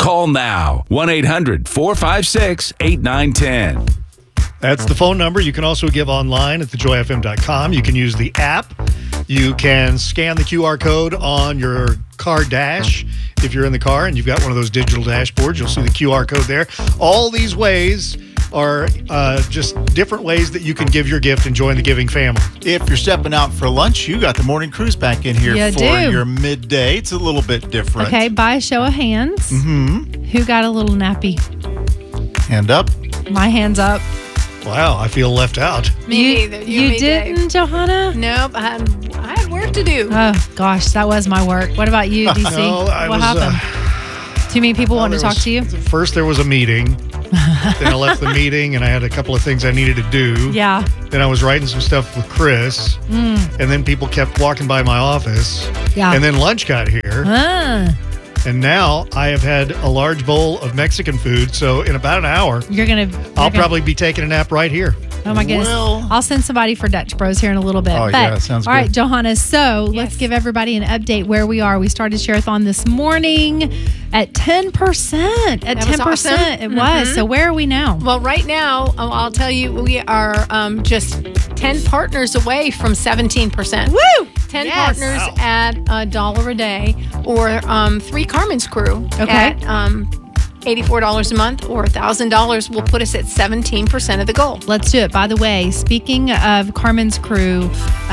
Call now. 1-800-456-8910. That's the phone number. You can also give online at thejoyfm.com. You can use the app. You can scan the QR code on your car dash. If you're in the car and you've got one of those digital dashboards, you'll see the QR code there. All these ways are just different ways that you can give your gift and join the giving family. If you're stepping out for lunch, you got the morning cruise back in here for your midday. It's a little bit different. Okay, by a show of hands. Mm-hmm. Who got a little nappy? Hand up. My hand's up. Wow, I feel left out. Me neither. You didn't, Dave. Johanna? Nope, I had work to do. Oh, gosh, that was my work. What about you, DC? No, what happened? Too many people wanting to talk to you? First, there was a meeting. Then I left the meeting, and I had a couple of things I needed to do. Yeah. Then I was writing some stuff with Chris. And then people kept walking by my office. Yeah. And then lunch got here. And now I have had a large bowl of Mexican food. So in about an hour, I'll probably be taking a nap right here. Oh, my goodness. Well, I'll send somebody for Dutch Bros here in a little bit. Oh, yeah, that sounds all good. right, Johanna. So let's give everybody an update where we are. We started Share-a-thon this morning at 10%. At 10%. Awesome. It was. So where are we now? Well, right now, I'll tell you, we are just 10 partners away from 17%. Woo! 10 partners at $1 a day, or 3 Carmen's Crew at $84 a month, or $1,000 will put us at 17% of the goal. Let's do it. By the way, speaking of Carmen's Crew,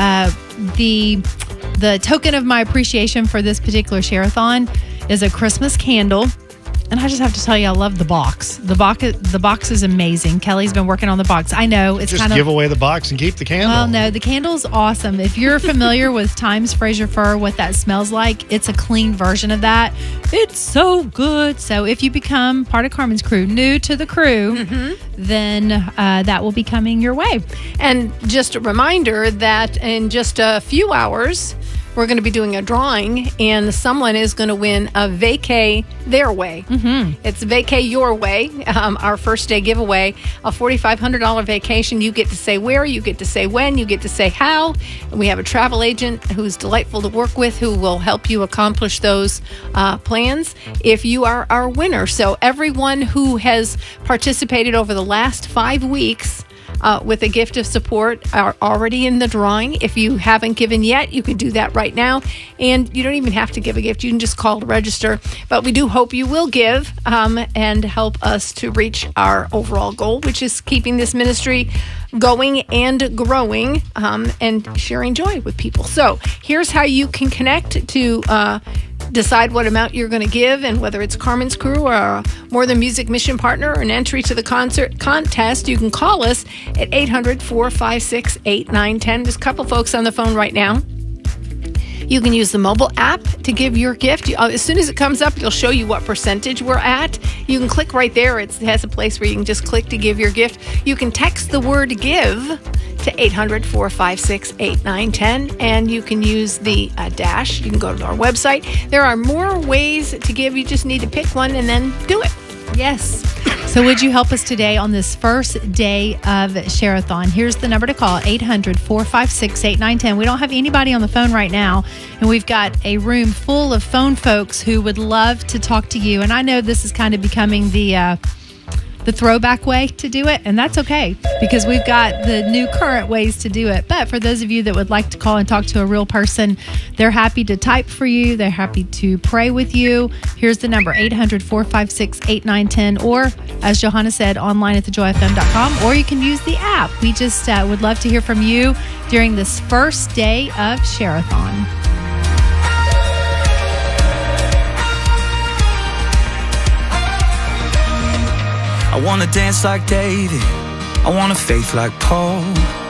the token of my appreciation for this particular Share-a-thon is a Christmas candle. And I just have to tell you, I love the box. The box is amazing. Kelly's been working on the box. I know it's Just kind of give away the box and keep the candle. Well, no, the candle's awesome. If you're familiar with Times Fraser Fir, what that smells like, it's a clean version of that. It's so good. So if you become part of Carmen's Crew, new to the crew, then that will be coming your way. And just a reminder that in just a few hours, we're going to be doing a drawing, and someone is going to win a vacay their way. It's vacay your way, our first day giveaway, a $4,500 vacation. You get to say where, you get to say when, you get to say how. And we have a travel agent who's delightful to work with who will help you accomplish those plans if you are our winner. So everyone who has participated over the last 5 weeks with a gift of support are already in the drawing. If you haven't given yet, you can do that right now. And you don't even have to give a gift. You can just call to register. But we do hope you will give and help us to reach our overall goal, which is keeping this ministry going and growing and sharing joy with people. So here's how you can connect to decide what amount you're going to give, and whether it's Carmen's Crew or a More Than Music mission partner or an entry to the concert contest. You can call us at 800-456-8910. There's a couple folks on the phone right now. You can use the mobile app to give your gift. As soon as it comes up, it'll show you what percentage we're at. You can click right there. It has a place where you can just click to give your gift. You can text the word give to 800-456-8910, and you can use the dash. You can go to our website. There are more ways to give. You just need to pick one and then do it. Yes. So would you help us today on this first day of Share-a-thon? Here's the number to call, 800-456-8910. We don't have anybody on the phone right now, and we've got a room full of phone folks who would love to talk to you. And I know this is kind of becoming the throwback way to do it, and that's okay because we've got the new current ways to do it. But for those of you that would like to call and talk to a real person, they're happy to type for you. They're happy to pray with you. Here's the number, 800-456-8910, or as Johanna said, online at thejoyfm.com, or you can use the app. We just would love to hear from you during this first day of Share-a-thon. I wanna dance like David, I want a faith like Paul.